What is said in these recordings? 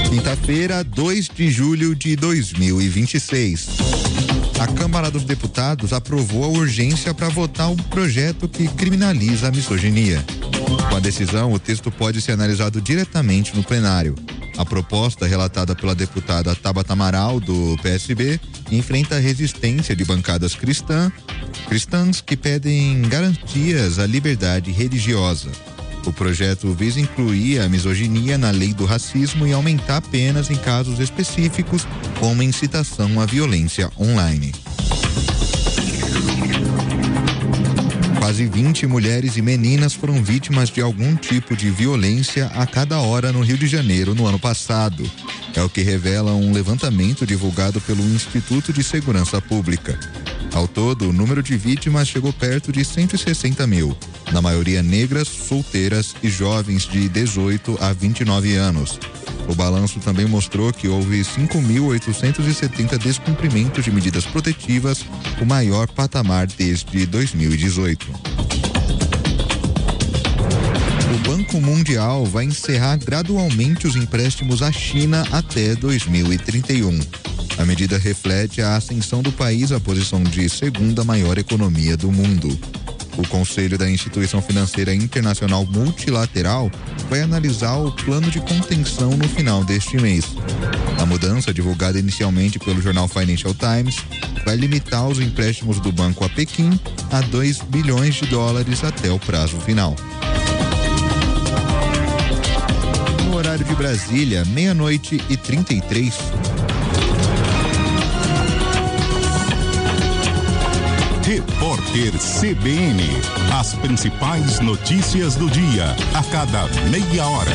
Quinta-feira, 2 de julho de 2026. A Câmara dos Deputados aprovou a urgência para votar um projeto que criminaliza a misoginia. Com a decisão, o texto pode ser analisado diretamente no plenário. A proposta, relatada pela deputada Tabata Amaral, do PSB, enfrenta a resistência de bancadas cristãs que pedem garantias à liberdade religiosa. O projeto visa incluir a misoginia na lei do racismo e aumentar penas em casos específicos, como incitação à violência online. Quase 20 mulheres e meninas foram vítimas de algum tipo de violência a cada hora no Rio de Janeiro no ano passado. É o que revela um levantamento divulgado pelo Instituto de Segurança Pública. Ao todo, o número de vítimas chegou perto de 160 mil, na maioria negras, solteiras e jovens de 18 a 29 anos. O balanço também mostrou que houve 5.870 descumprimentos de medidas protetivas, o maior patamar desde 2018. O Banco Mundial vai encerrar gradualmente os empréstimos à China até 2031. A medida reflete a ascensão do país à posição de segunda maior economia do mundo. O Conselho da Instituição Financeira Internacional Multilateral vai analisar o plano de contenção no final deste mês. A mudança, divulgada inicialmente pelo jornal Financial Times, vai limitar os empréstimos do banco a Pequim a $2 bilhões até o prazo final. No horário de Brasília, 00:33. Repórter CBN. As principais notícias do dia, a cada meia hora.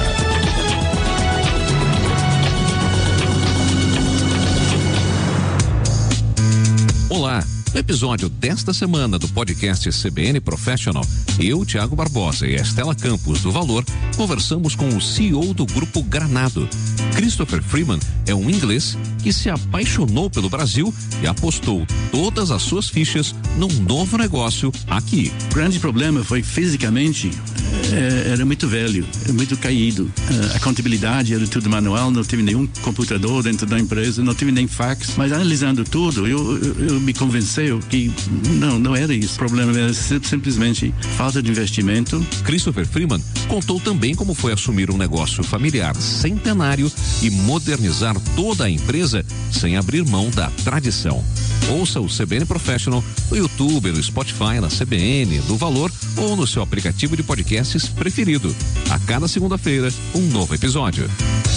Olá. No episódio desta semana do podcast CBN Professional, eu, Thiago Barbosa e a Estela Campos do Valor, conversamos com o CEO do Grupo Granado. Christopher Freeman é um inglês que se apaixonou pelo Brasil e apostou todas as suas fichas num novo negócio aqui. O grande problema foi fisicamente, era muito velho, muito caído. A contabilidade era tudo manual, não tive nenhum computador dentro da empresa, não tive nem fax, mas analisando tudo, eu me convenci que não era isso. O problema era simplesmente falta de investimento. Christopher Freeman contou também como foi assumir um negócio familiar centenário e modernizar toda a empresa sem abrir mão da tradição. Ouça o CBN Professional no YouTube, no Spotify, na CBN, do Valor ou no seu aplicativo de podcasts preferido. A cada segunda-feira, um novo episódio.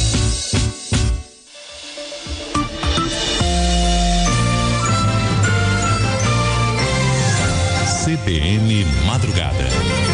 CBN Madrugada.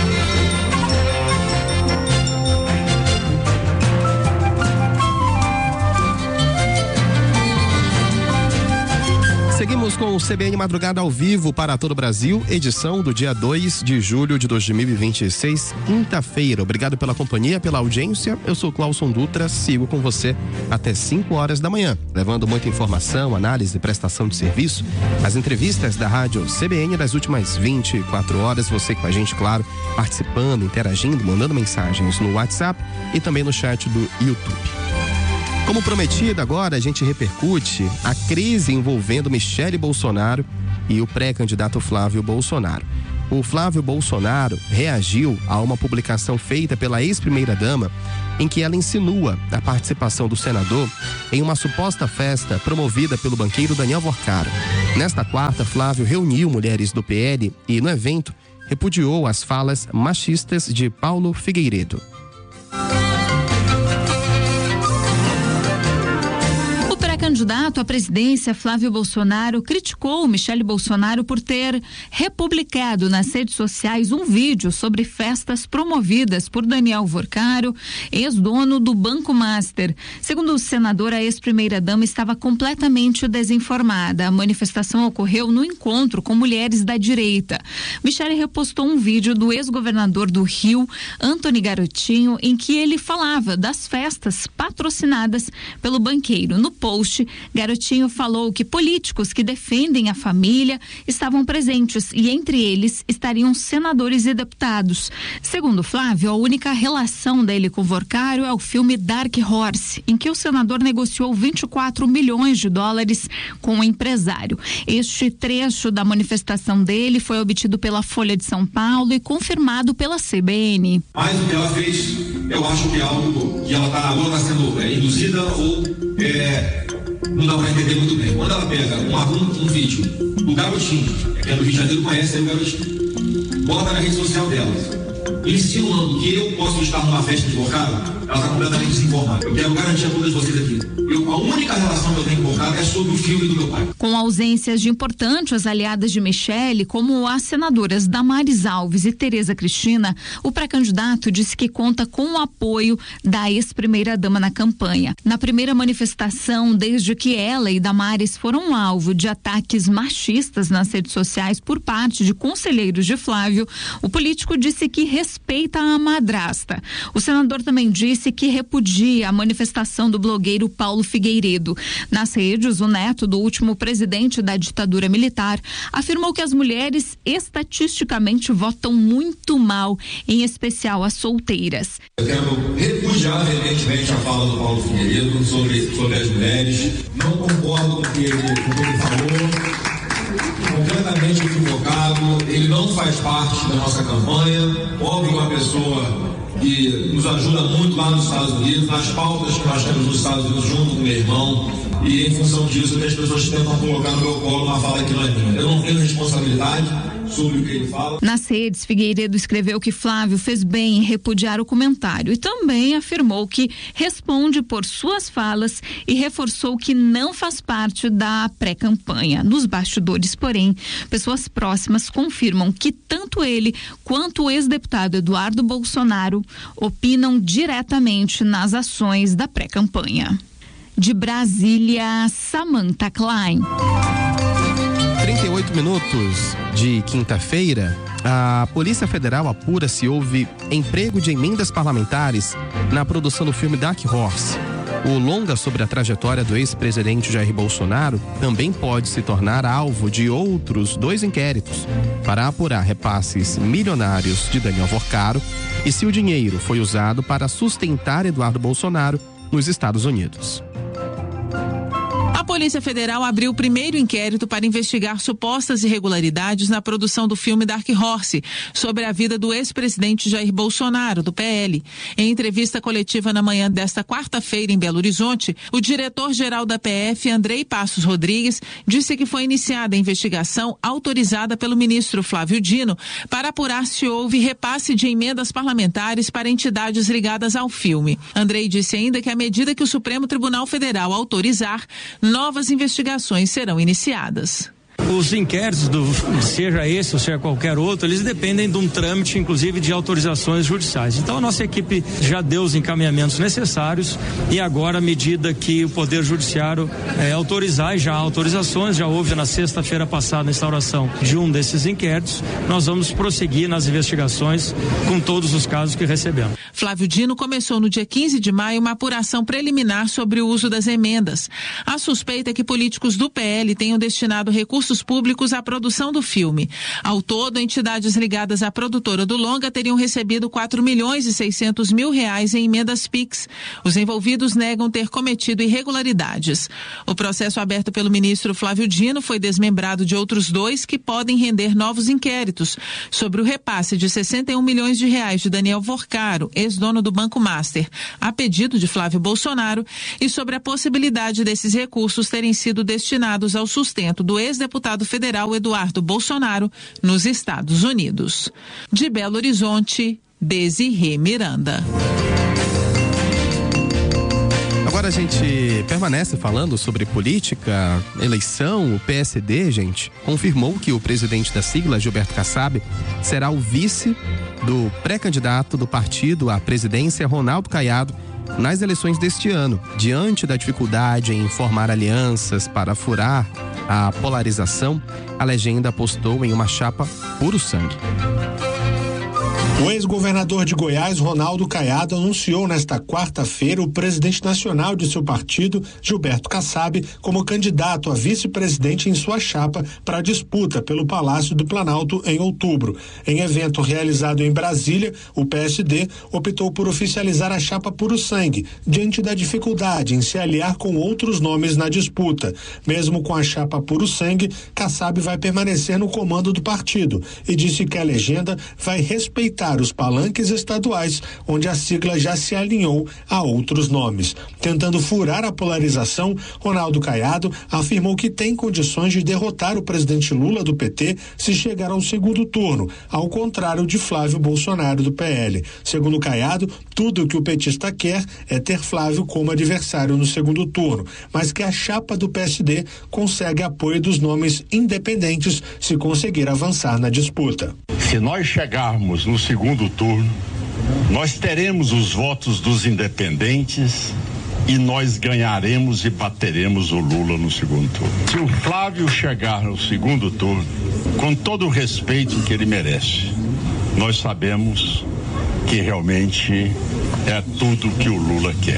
Seguimos com o CBN Madrugada ao vivo para todo o Brasil, edição do dia 2 de julho de 2026, quinta-feira. Obrigado pela companhia, pela audiência. Eu sou Clauson Dutra, sigo com você até 5 horas da manhã, levando muita informação, análise e prestação de serviço. As entrevistas da rádio CBN das últimas 24 horas, você com a gente, claro, participando, interagindo, mandando mensagens no WhatsApp e também no chat do YouTube. Como prometido, agora a gente repercute a crise envolvendo Michele Bolsonaro e o pré-candidato Flávio Bolsonaro. O Flávio Bolsonaro reagiu a uma publicação feita pela ex-primeira-dama em que ela insinua a participação do senador em uma suposta festa promovida pelo banqueiro Daniel Vorcaro. Nesta quarta, Flávio reuniu mulheres do PL e, no evento, repudiou as falas machistas de Paulo Figueiredo. Candidato à presidência, Flávio Bolsonaro criticou Michele Bolsonaro por ter republicado nas redes sociais um vídeo sobre festas promovidas por Daniel Vorcaro, ex-dono do Banco Master. Segundo o senador, a ex-primeira-dama estava completamente desinformada. A manifestação ocorreu no encontro com mulheres da direita. Michele repostou um vídeo do ex-governador do Rio, Antony Garotinho, em que ele falava das festas patrocinadas pelo banqueiro. No post, debate, Garotinho falou que políticos que defendem a família estavam presentes e entre eles estariam senadores e deputados. Segundo Flávio, a única relação dele com Vorcaro é o filme Dark Horse, em que o senador negociou 24 milhões de dólares com o empresário. Este trecho da manifestação dele foi obtido pela Folha de São Paulo e confirmado pela CBN. Mas o que ela fez, eu acho que é algo que ela está sendo induzida ou não dá para entender muito bem. Quando ela pega um vídeo do Garotinho, que é do Rio de Janeiro, conhece aí o Garotinho, bota na rede social dela, insinuando que eu posso estar numa festa de Vorcaro, ela está completamente desinformada. Eu quero garantir a todas vocês aqui. A única relação que eu tenho com Vorcaro é sobre o filme do meu pai. Com ausências de importantes aliadas de Michele, como as senadoras Damares Alves e Tereza Cristina, o pré-candidato disse que conta com o apoio da ex-primeira-dama na campanha. Na primeira manifestação, desde que ela e Damares foram alvo de ataques machistas nas redes sociais por parte de conselheiros de Flávio, o político disse que respeita a madrasta. O senador também disse que repudia a manifestação do blogueiro Paulo Figueiredo. Nas redes, o neto do último presidente da ditadura militar afirmou que as mulheres estatisticamente votam muito mal, em especial as solteiras. Eu quero repudiar veementemente a fala do Paulo Figueiredo sobre as mulheres. Não concordo com o que ele falou. Completamente equivocado. Ele não faz parte da nossa campanha. Óbvio, uma pessoa que nos ajuda muito lá nos Estados Unidos, nas pautas que nós temos nos Estados Unidos junto com meu irmão, e em função disso que as pessoas tentam colocar no meu colo uma fala que não é minha. Eu não tenho responsabilidade sobre o que ele fala. Nas redes, Figueiredo escreveu que Flávio fez bem em repudiar o comentário e também afirmou que responde por suas falas e reforçou que não faz parte da pré-campanha. Nos bastidores, porém, pessoas próximas confirmam que tanto ele quanto o ex-deputado Eduardo Bolsonaro opinam diretamente nas ações da pré-campanha. De Brasília, Samantha Klein. 38 minutos de quinta-feira, a Polícia Federal apura se houve emprego de emendas parlamentares na produção do filme Dark Horse. O longa sobre a trajetória do ex-presidente Jair Bolsonaro também pode se tornar alvo de outros 2 inquéritos para apurar repasses milionários de Daniel Vorcaro e se o dinheiro foi usado para sustentar Eduardo Bolsonaro nos Estados Unidos. A Polícia Federal abriu o primeiro inquérito para investigar supostas irregularidades na produção do filme Dark Horse, sobre a vida do ex-presidente Jair Bolsonaro, do PL. Em entrevista coletiva na manhã desta quarta-feira em Belo Horizonte, o diretor-geral da PF, Andrei Passos Rodrigues, disse que foi iniciada a investigação autorizada pelo ministro Flávio Dino para apurar se houve repasse de emendas parlamentares para entidades ligadas ao filme. Andrei disse ainda que à medida que o Supremo Tribunal Federal autorizar, novas investigações serão iniciadas. Os inquéritos, seja esse ou seja qualquer outro, eles dependem de um trâmite, inclusive de autorizações judiciais. Então a nossa equipe já deu os encaminhamentos necessários e agora, à medida que o Poder Judiciário autorizar, e já há autorizações, já houve na sexta-feira passada a instauração de um desses inquéritos, nós vamos prosseguir nas investigações com todos os casos que recebemos. Flávio Dino começou no dia 15 de maio uma apuração preliminar sobre o uso das emendas. A suspeita é que políticos do PL tenham destinado recursos públicos à produção do filme. Ao todo, entidades ligadas à produtora do longa teriam recebido 4.600.000 reais em emendas PIX. Os envolvidos negam ter cometido irregularidades. O processo aberto pelo ministro Flávio Dino foi desmembrado de outros 2 que podem render novos inquéritos sobre o repasse de 61 milhões de reais de Daniel Vorcaro, ex-dono do Banco Master, a pedido de Flávio Bolsonaro, e sobre a possibilidade desses recursos terem sido destinados ao sustento do ex-deputado federal Eduardo Bolsonaro nos Estados Unidos. De Belo Horizonte, Desirê Miranda. Agora a gente permanece falando sobre política, eleição. O PSD, gente, confirmou que o presidente da sigla, Gilberto Kassab, será o vice do pré-candidato do partido à presidência, Ronaldo Caiado, nas eleições deste ano. Diante da dificuldade em formar alianças para furar a polarização, a legenda apostou em uma chapa puro sangue. O ex-governador de Goiás, Ronaldo Caiado, anunciou nesta quarta-feira o presidente nacional de seu partido, Gilberto Kassab, como candidato a vice-presidente em sua chapa para a disputa pelo Palácio do Planalto em outubro. Em evento realizado em Brasília, o PSD optou por oficializar a chapa Puro Sangue, diante da dificuldade em se aliar com outros nomes na disputa. Mesmo com a chapa Puro Sangue, Kassab vai permanecer no comando do partido e disse que a legenda vai respeitar os palanques estaduais, onde a sigla já se alinhou a outros nomes. Tentando furar a polarização, Ronaldo Caiado afirmou que tem condições de derrotar o presidente Lula do PT se chegar ao segundo turno, ao contrário de Flávio Bolsonaro do PL. Segundo Caiado, tudo o que o petista quer é ter Flávio como adversário no segundo turno, mas que a chapa do PSD consegue apoio dos nomes independentes se conseguir avançar na disputa. Se nós chegarmos no segundo turno, nós teremos os votos dos independentes e nós ganharemos e bateremos o Lula no segundo turno. Se o Flávio chegar no segundo turno, com todo o respeito que ele merece, nós sabemos que realmente é tudo que o Lula quer,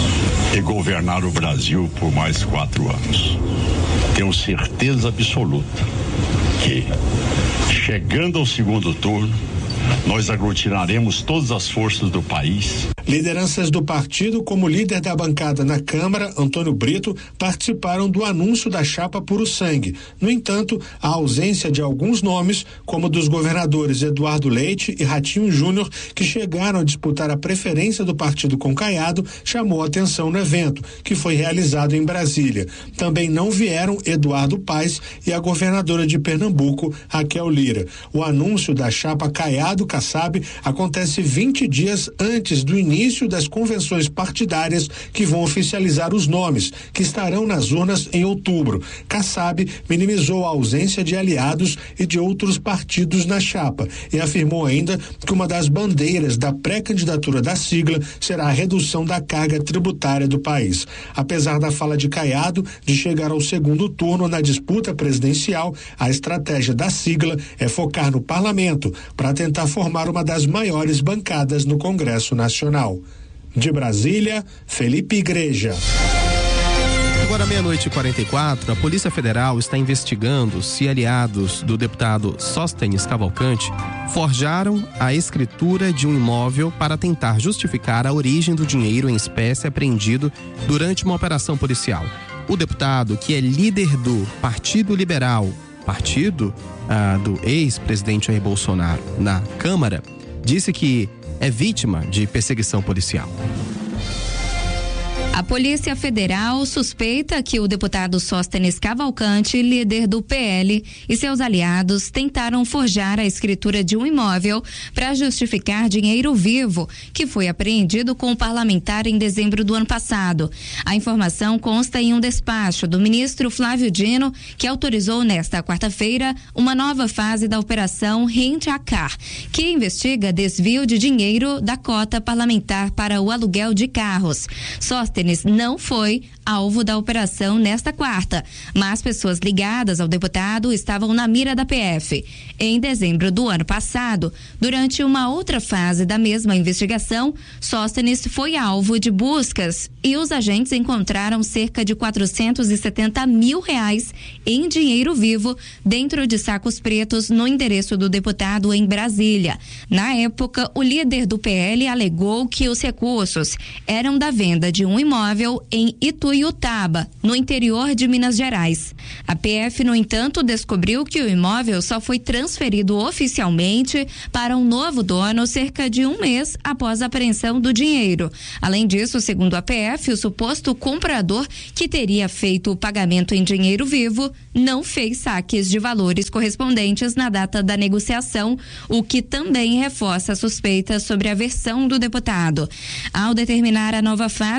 é governar o Brasil por mais 4 anos. Tenho certeza absoluta que, chegando ao segundo turno, nós aglutinaremos todas as forças do país. Lideranças do partido, como o líder da bancada na Câmara, Antônio Brito, participaram do anúncio da chapa Puro Sangue. No entanto, a ausência de alguns nomes, como dos governadores Eduardo Leite e Ratinho Júnior, que chegaram a disputar a preferência do partido com Caiado, chamou a atenção no evento, que foi realizado em Brasília. Também não vieram Eduardo Paes e a governadora de Pernambuco, Raquel Lira. O anúncio da chapa Caiado-Kassab acontece 20 dias antes do início das convenções partidárias que vão oficializar os nomes, que estarão nas urnas em outubro. Kassab minimizou a ausência de aliados e de outros partidos na chapa e afirmou ainda que uma das bandeiras da pré-candidatura da sigla será a redução da carga tributária do país. Apesar da fala de Caiado de chegar ao segundo turno na disputa presidencial, a estratégia da sigla é focar no parlamento para tentar formar uma das maiores bancadas no Congresso Nacional. De Brasília, Felipe Igreja. Agora 00:44, a Polícia Federal está investigando se aliados do deputado Sóstenes Cavalcante forjaram a escritura de um imóvel para tentar justificar a origem do dinheiro em espécie apreendido durante uma operação policial. O deputado, que é líder do Partido Liberal, partido do ex-presidente Jair Bolsonaro na Câmara, disse que é vítima de perseguição policial. A Polícia Federal suspeita que o deputado Sóstenes Cavalcante, líder do PL, e seus aliados tentaram forjar a escritura de um imóvel para justificar dinheiro vivo que foi apreendido com o parlamentar em dezembro do ano passado. A informação consta em um despacho do ministro Flávio Dino, que autorizou nesta quarta-feira uma nova fase da operação Rent-a-Car, que investiga desvio de dinheiro da cota parlamentar para o aluguel de carros. Sóstenes não foi alvo da operação nesta quarta, mas pessoas ligadas ao deputado estavam na mira da PF. Em dezembro do ano passado, durante uma outra fase da mesma investigação, Sóstenes foi alvo de buscas e os agentes encontraram cerca de R$470 mil em dinheiro vivo dentro de sacos pretos no endereço do deputado em Brasília. Na época, o líder do PL alegou que os recursos eram da venda de um imóvel em Ituiutaba, no interior de Minas Gerais. A PF, no entanto, descobriu que o imóvel só foi transferido oficialmente para um novo dono cerca de um mês após a apreensão do dinheiro. Além disso, segundo a PF, o suposto comprador, que teria feito o pagamento em dinheiro vivo, não fez saques de valores correspondentes na data da negociação, o que também reforça a suspeita sobre a versão do deputado. Ao determinar a nova fase da operação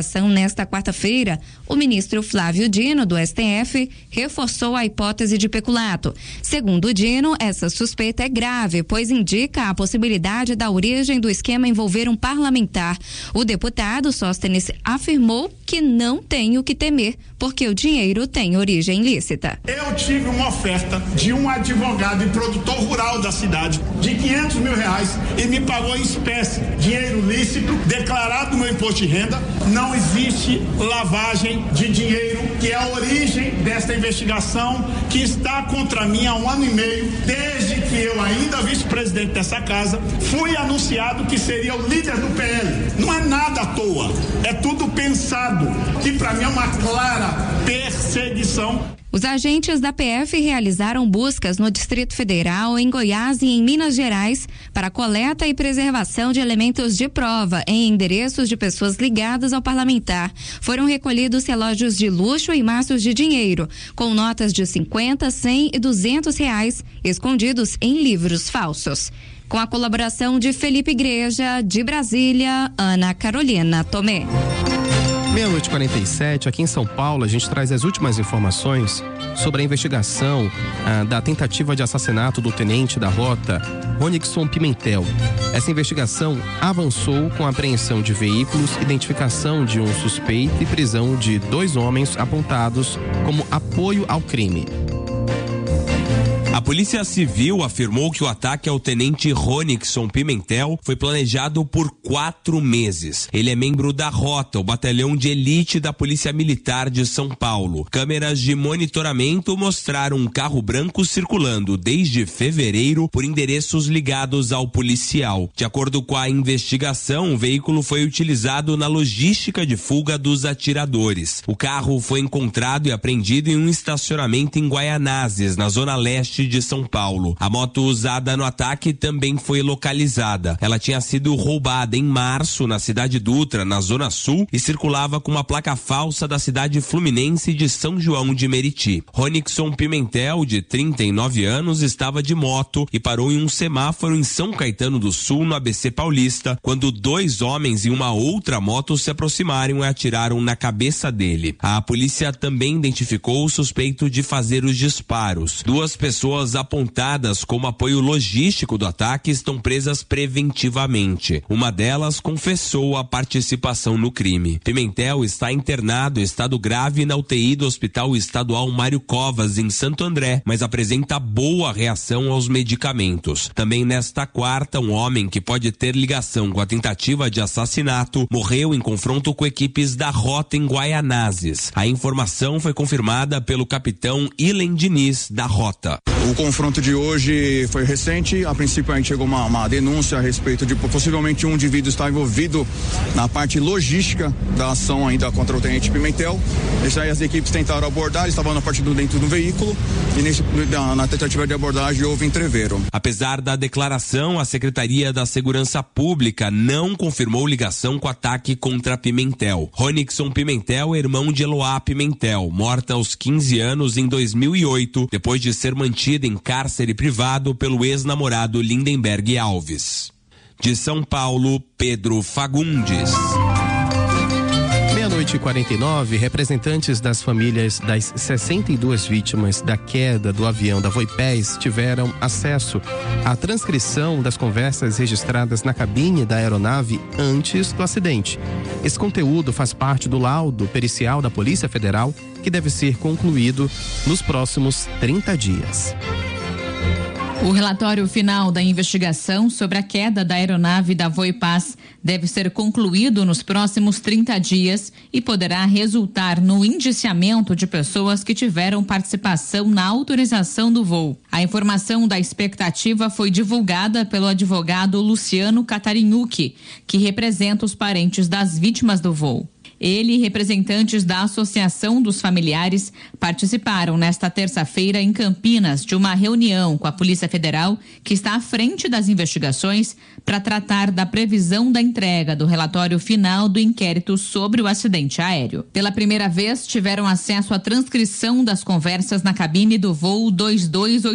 votação nesta quarta-feira, o ministro Flávio Dino, do STF, reforçou a hipótese de peculato. Segundo Dino, essa suspeita é grave, pois indica a possibilidade da origem do esquema envolver um parlamentar. O deputado Sóstenes afirmou que não tem o que temer, porque o dinheiro tem origem lícita. Eu tive uma oferta de um advogado e produtor rural da cidade de R$500 mil e me pagou em espécie, dinheiro lícito, declarado no meu imposto de renda. Não existe lavagem de dinheiro, que é a origem desta investigação que está contra mim há 1 ano e meio, desde que eu, ainda vice-presidente dessa casa, fui anunciado que seria o líder do PL. Não é nada à toa, é tudo pensado, que para mim é uma clara perseguição. Os agentes da PF realizaram buscas no Distrito Federal, em Goiás e em Minas Gerais para coleta e preservação de elementos de prova em endereços de pessoas ligadas ao parlamentar. Foram recolhidos relógios de luxo e maços de dinheiro, com notas de 50, 100 e R$200, escondidos em livros falsos. Com a colaboração de Felipe Igreja, de Brasília, Ana Carolina Tomé. 12h47, aqui em São Paulo, a gente traz as últimas informações sobre a investigação da tentativa de assassinato do tenente da rota, Ronixon Pimentel. Essa investigação avançou com a apreensão de veículos, identificação de um suspeito e prisão de 2 homens apontados como apoio ao crime. A Polícia Civil afirmou que o ataque ao tenente Ronixon Pimentel foi planejado por 4 meses. Ele é membro da Rota, o batalhão de elite da Polícia Militar de São Paulo. Câmeras de monitoramento mostraram um carro branco circulando desde fevereiro por endereços ligados ao policial. De acordo com a investigação, o veículo foi utilizado na logística de fuga dos atiradores. O carro foi encontrado e apreendido em um estacionamento em Guaianazes, na zona leste de São Paulo. A moto usada no ataque também foi localizada. Ela tinha sido roubada em março na cidade Dutra, na zona sul, e circulava com uma placa falsa da cidade fluminense de São João de Meriti. Ronixon Pimentel, de 39 anos, estava de moto e parou em um semáforo em São Caetano do Sul, no ABC Paulista, quando 2 homens em uma outra moto se aproximaram e atiraram na cabeça dele. A polícia também identificou o suspeito de fazer os disparos. 2 pessoas apontadas como apoio logístico do ataque estão presas preventivamente. Uma delas confessou a participação no crime. Pimentel está internado em estado grave na UTI do Hospital Estadual Mário Covas, em Santo André, mas apresenta boa reação aos medicamentos. Também nesta quarta, um homem que pode ter ligação com a tentativa de assassinato morreu em confronto com equipes da Rota em Guaianazes. A informação foi confirmada pelo capitão Ilen Diniz, da Rota. O confronto de hoje foi recente. A princípio a gente chegou uma denúncia a respeito de possivelmente um indivíduo estar envolvido na parte logística da ação ainda contra o tenente Pimentel. Isso aí as equipes tentaram abordar, eles estavam dentro do veículo e na tentativa de abordagem houve entreveiro. Apesar da declaração, a Secretaria da Segurança Pública não confirmou ligação com o ataque contra Pimentel. Ronixon Pimentel é irmão de Eloá Pimentel, morta aos 15 anos em 2008, depois de ser mantida em cárcere privado pelo ex-namorado Lindenberg Alves. De São Paulo, Pedro Fagundes. 12h49, representantes das famílias das 62 vítimas da queda do avião da Voipés tiveram acesso à transcrição das conversas registradas na cabine da aeronave antes do acidente. Esse conteúdo faz parte do laudo pericial da Polícia Federal, que deve ser concluído nos próximos 30 dias. O relatório final da investigação sobre a queda da aeronave da Voipás deve ser concluído nos próximos 30 dias e poderá resultar no indiciamento de pessoas que tiveram participação na autorização do voo. A informação da expectativa foi divulgada pelo advogado Luciano Catarinhucchi, que representa os parentes das vítimas do voo. Ele e representantes da Associação dos Familiares participaram nesta terça-feira em Campinas de uma reunião com a Polícia Federal, que está à frente das investigações, para tratar da previsão da entrega do relatório final do inquérito sobre o acidente aéreo. Pela primeira vez, tiveram acesso à transcrição das conversas na cabine do voo 2285.